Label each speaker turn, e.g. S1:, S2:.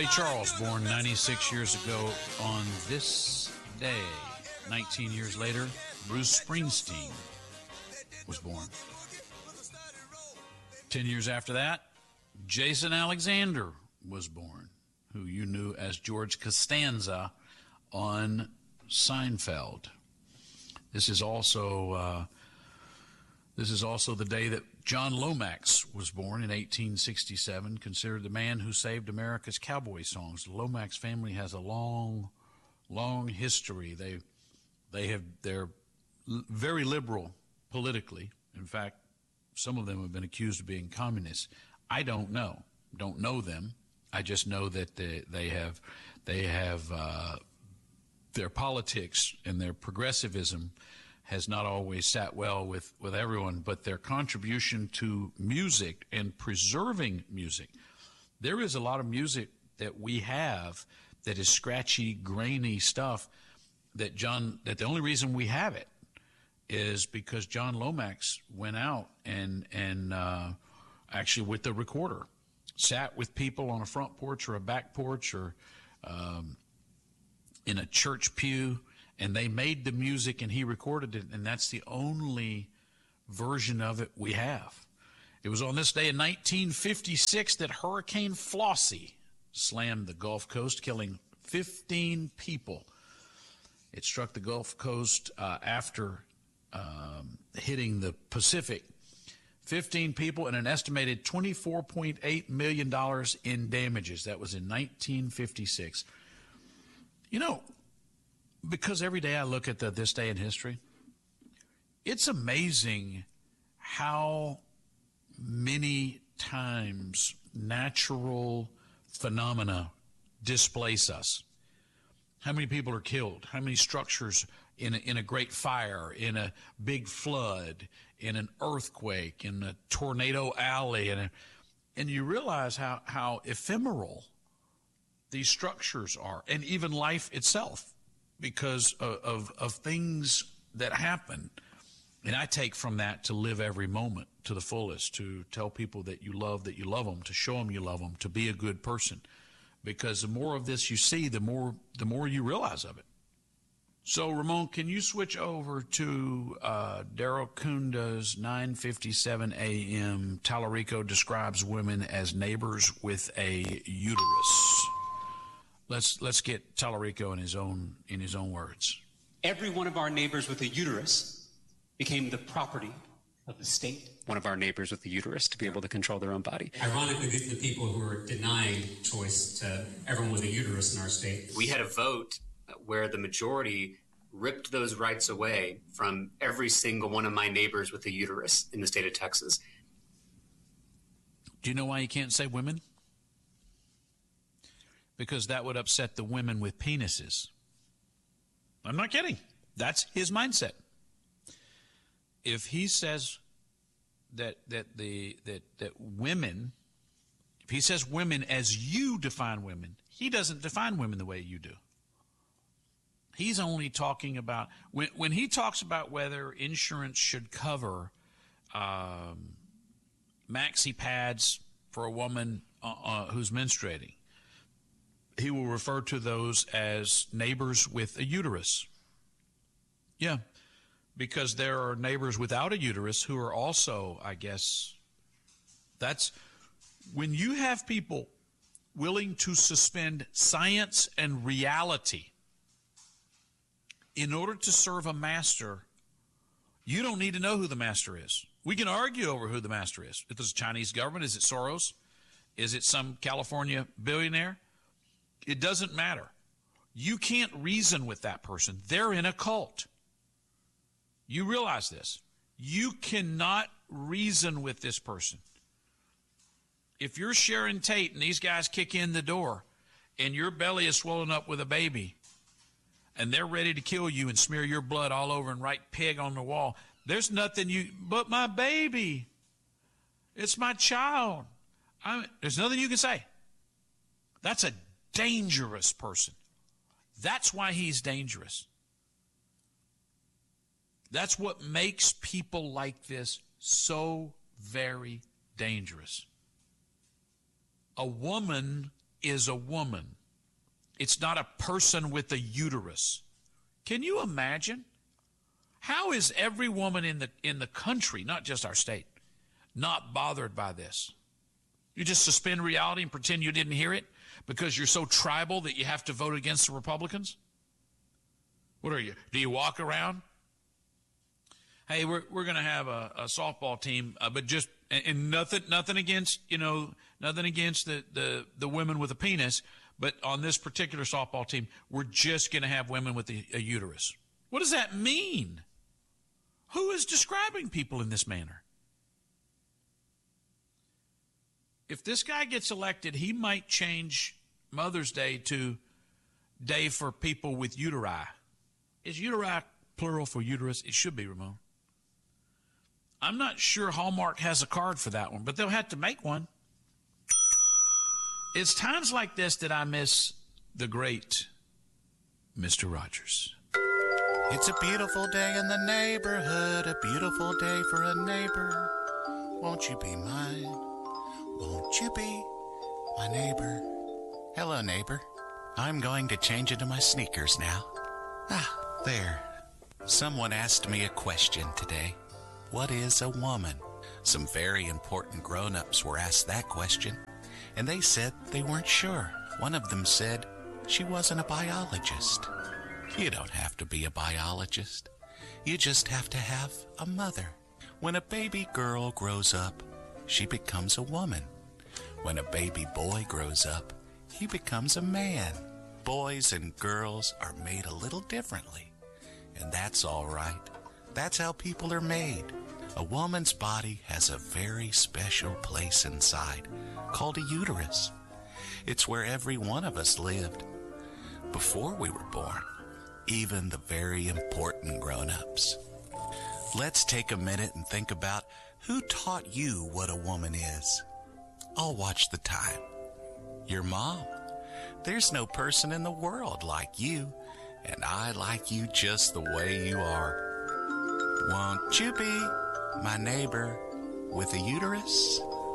S1: Charles, born 96 years ago on this day. 19 years later, Bruce Springsteen was born. 10 years after that, Jason Alexander was born, who you knew as George Costanza on Seinfeld. This is also the day that John Lomax was born in 1867, considered the man who saved America's cowboy songs. The Lomax family has a long history. They're very liberal politically. In fact, some of them have been accused of being communists. I don't know them. I just know that they have their politics and their progressivism has not always sat well with everyone, but their contribution to music and preserving music. There is a lot of music that we have that is scratchy, grainy stuff that the only reason we have it is because John Lomax went out and actually with the recorder sat with people on a front porch or a back porch or in a church pew, and they made the music and he recorded it, and that's the only version of it we have. It was on this day in 1956 that Hurricane Flossie slammed the Gulf Coast, killing 15 people. It struck the Gulf Coast after hitting the Pacific. 15 people and an estimated $24.8 million in damages. That was in 1956. You know, because every day I look at this day in history, it's amazing how many times natural phenomena displace us. How many people are killed? How many structures in a great fire, in a big flood, in an earthquake, in a tornado alley, and you realize how ephemeral these structures are, and even life itself, because of things that happen. And I take from that to live every moment to the fullest, to tell people that you love them, to show them you love them, to be a good person. Because the more of this you see, the more you realize of it. So, Ramon, can you switch over to Daryl Kunda's 9:57 a.m. Tallarico describes women as neighbors with a uterus. Let's get Tallarico in his own words.
S2: Every one of our neighbors with a uterus became the property of the state.
S3: One of our neighbors with a uterus to be able to control their own body.
S4: Ironically, the people who are denying choice to everyone with a uterus in our state.
S5: We had a vote where the majority ripped those rights away from every single one of my neighbors with a uterus in the state of Texas.
S1: Do you know why you can't say women? Because that would upset the women with penises. I'm not kidding. That's his mindset. If he says that women, if he says women as you define women, he doesn't define women the way you do. He's only talking about, when he talks about whether insurance should cover maxi pads for a woman who's menstruating, he will refer to those as neighbors with a uterus. Yeah, because there are neighbors without a uterus who are also, I guess, that's when you have people willing to suspend science and reality in order to serve a master. You don't need to know who the master is. We can argue over who the master is. If it's the Chinese government, is it Soros? Is it some California billionaire? It doesn't matter. You can't reason with that person. They're in a cult. You realize this. You cannot reason with this person. If you're Sharon Tate and these guys kick in the door and your belly is swollen up with a baby and they're ready to kill you and smear your blood all over and write pig on the wall, there's nothing but my baby. It's my child. There's nothing you can say. That's a dangerous person. That's why he's dangerous. That's what makes people like this so very dangerous. A woman is a woman. It's not a person with a uterus. Can you imagine? How is every woman in the country, not just our state, not bothered by this? You just suspend reality and pretend you didn't hear it because you're so tribal that you have to vote against the Republicans? What are you? Do you walk around? Hey, we're going to have a softball team, but just and nothing against nothing against the women with a penis, but on this particular softball team, we're just going to have women with a uterus. What does that mean? Who is describing people in this manner? If this guy gets elected, he might change Mother's Day to Day for People with Uteri. Is uteri plural for uterus? It should be, Ramon. I'm not sure Hallmark has a card for that one, but they'll have to make one. It's times like this that I miss the great Mr. Rogers.
S6: It's a beautiful day in the neighborhood, a beautiful day for a neighbor. Won't you be mine? Won't you be my neighbor? Hello, neighbor. I'm going to change into my sneakers now. There. Someone asked me a question today. What is a woman? Some very important grown-ups were asked that question, and they said they weren't sure. One of them said she wasn't a biologist. You don't have to be a biologist. You just have to have a mother. When a baby girl grows up, she becomes a woman. When a baby boy grows up, he becomes a man. Boys and girls are made a little differently, and that's all right. That's how people are made. A woman's body has a very special place inside called a uterus. It's where every one of us lived before we were born, even the very important grown-ups. Let's take a minute and think about who taught you what a woman is. I'll watch the time. Your mom. There's no person in the world like you, and I like you just the way you are. Won't you be my neighbor with a uterus?